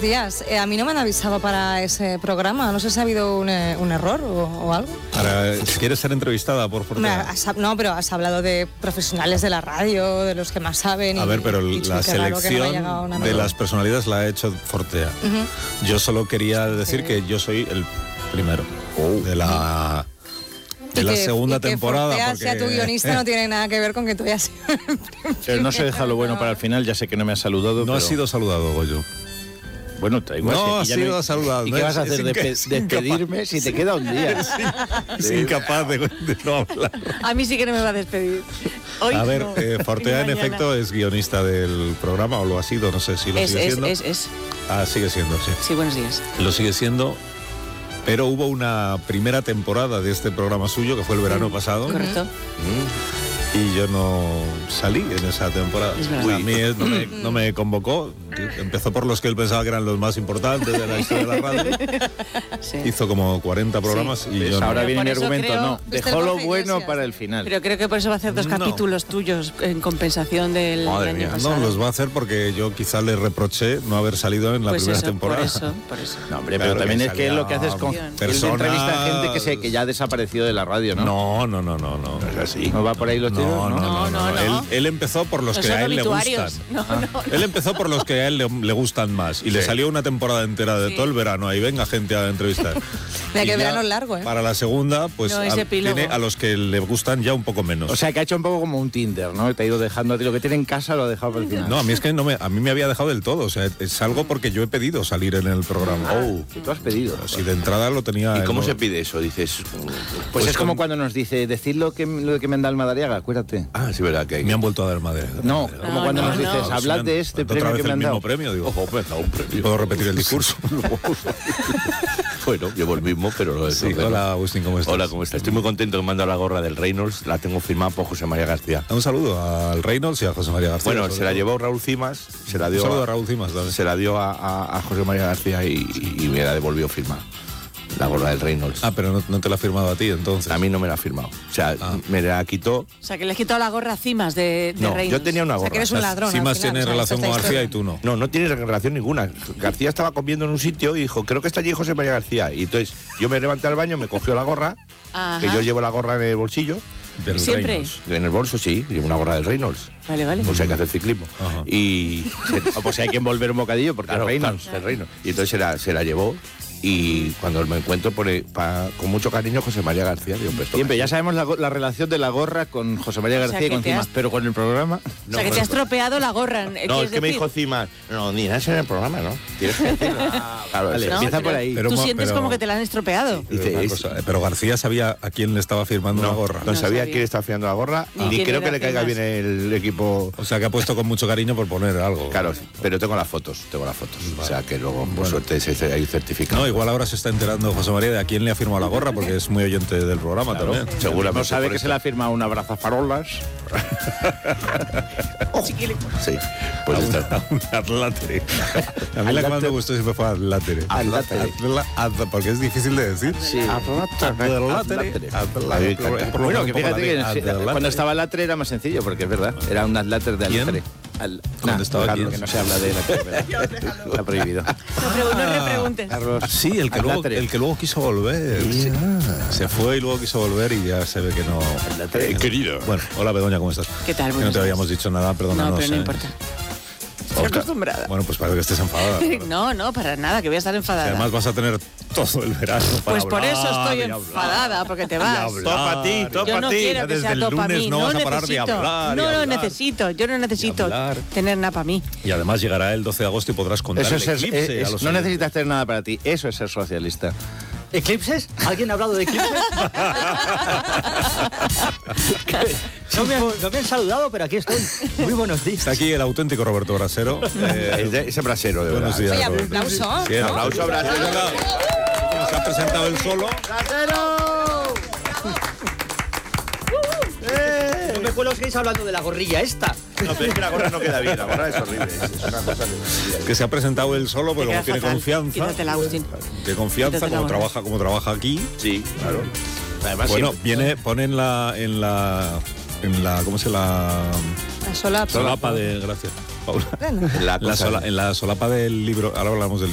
días. A mí no me han avisado para ese programa. No sé si ha habido un error o algo. ¿Quieres ser entrevistada por Fortea? No, pero has hablado de profesionales de la radio, de los que más saben. A ver, pero la selección de las personalidades la ha hecho Fortea. Yo solo quería decir que yo soy el primero de la segunda temporada. Que sea tu guionista no tiene nada que ver con que tú hayas sido Pero no se deja lo bueno para el final, ya sé que no me has saludado. No has sido saludado, Goyo. Bueno, da igual. No has sido saludado. ¿Y qué vas a hacer? ¿Despedirme si te queda un día? Es incapaz de no hablar. A mí sí que no me va a despedir. Hoy a ver, no. Fortea en efecto es guionista del programa, o lo ha sido, no sé si lo sigue siendo. Es. Sigue siendo, sí. Sí, buenos días. Lo sigue siendo. Pero hubo una primera temporada de este programa suyo, que fue el verano pasado. Correcto. Y yo no salí en esa temporada. A mí no me convocó. Empezó por los que él pensaba que eran los más importantes de la historia de la radio. Sí. Hizo como 40 programas y yo ahora no. viene mi argumento, no. Dejó lo bueno para el final. Pero creo que por eso va a hacer 2 capítulos tuyos en compensación del año pasado. No, los va a hacer porque yo quizá le reproché no haber salido en la primera temporada. Por eso. No, hombre, pero también es que lo que haces con personas... entrevista a gente que ya ha desaparecido de la radio, ¿no? No. Es así. ¿No va por ahí los tiros? No. Él empezó por los que a él le gustan. Él empezó por los que a él le gustan más. Y le salió una temporada entera de todo el verano. Ahí venga gente a entrevistar. Mira que verano largo, ¿eh? Para la segunda, pues tiene a los que le gustan ya un poco menos. O sea, que ha hecho un poco como un Tinder, ¿no? Te ha ido dejando a ti lo que tiene en casa, lo ha dejado para el final. No, a mí es que a mí me había dejado del todo. O sea, es algo porque yo he pedido salir en el programa. Tú has pedido. Si de entrada lo tenía. ¿Y cómo se pide eso? Dices. Pues es como cuando nos dice, decid lo que me han dado el Madariaga, acuérdate. Ah, sí, verdad que hay. Me han vuelto a dar Madariaga. No, como cuando nos dices, hablad de este premio que me han dado. Premio, digo, ¿puedo repetir el discurso? Bueno, llevo el mismo, pero lo sí, hola, Agustín, ¿cómo estás? Hola, ¿cómo estás? Estoy muy contento que me han dado la gorra del Reynolds, la tengo firmada por José María García. Un saludo al Reynolds y a José María García. Bueno, se la llevó Raúl Cimas, se la dio. Un saludo a Raúl Cimas también. Se la dio a José María García y me la devolvió firmada. La gorra del Reynolds. Pero no te la ha firmado a ti, entonces. A mí no me la ha firmado. O sea, me la quitó. O sea, que le has quitado la gorra a Cimas de Reynolds. Yo tenía una gorra. O sea, que eres un ladrón. Cimas tiene relación con García y tú no. No tiene relación ninguna. García estaba comiendo en un sitio y dijo, creo que está allí José María García. Y entonces yo me levanté al baño, me cogió la gorra, que yo llevo la gorra en el bolsillo. Del ¿Siempre? Reynolds. En el bolso, sí, llevo una gorra del Reynolds. Vale. Pues hay que hacer ciclismo. Y pues hay que envolver un bocadillo porque claro, el Reynolds. El Reynolds. Y entonces se la llevó. Y cuando me encuentro pone con mucho cariño José María García. Digo, siempre, ya sabemos la relación de la gorra con José María García y con Cimas, pero con el programa... O sea, que te has tropeado la gorra. No, es que me dijo Cimas, ni nada en el programa, ¿no? Tienes que decirlo. Claro, vale, empieza por ahí. Tú sientes como que te la han estropeado. Pero García sabía a quién le estaba firmando la gorra. No sabía a quién le estaba firmando la gorra, ni creo que le caiga bien el equipo. O sea, que ha puesto con mucho cariño por poner algo. Claro, pero tengo las fotos. Vale. O sea, que luego, por suerte, hay certificado. No, igual ahora se está enterando José María de a quién le ha firmado la gorra, porque es muy oyente del programa también. Seguramente. No sabe que se le ha firmado un abrazafarolas. Sí, pues está. Un adlátere. A mí la que más me gustó siempre fue adlátere. Porque es difícil de decir. Sí. Adlátere. Bueno, que fíjate que cuando estaba adlátere era más sencillo, porque es verdad, era un adláter de adlátere. ¿Dónde estaba Carlos, que no se habla de la está prohibido. No le preguntes. Sí, el que luego quiso volver. Se fue y luego quiso volver y ya se ve que no. Querido. Bueno, hola Begoña, ¿cómo estás? ¿Qué tal? Que no te habíamos dicho nada, perdónanos. No, pero no importa. Estoy acostumbrada. Bueno, pues parece que estés enfadada. No, para nada, que voy a estar enfadada. Además vas a tener todo el verano para Pues por eso estoy enfadada, porque te vas. Topa a ti. Yo no quiero que sea topa a mí. No vas a parar de hablar. Yo no necesito tener nada para mí. Y además llegará el 12 de agosto y podrás contar el eclipse. No necesitas tener nada para ti, eso es ser socialista. ¿Eclipses? ¿Alguien ha hablado de eclipses? No me han saludado, pero aquí estoy. Muy buenos días. Está aquí el auténtico Roberto Brasero. Ese brasero, de verdad. Buenos días. Oye, aplauso. Sí, aplauso, Brasero. Se ha presentado él solo. No me acuerdo que estáis hablando de la gorrilla esta. No, pero es que la gorra no queda bien, la gorra es horrible. Es una cosa que se ha presentado él solo, pero como tiene confianza. Quítatela, Agustín. Tiene confianza, como trabaja aquí. Sí, claro. Además, bueno, pone en la ¿cómo se la solapa de gracias, Paula. En la solapa del libro, ahora hablamos del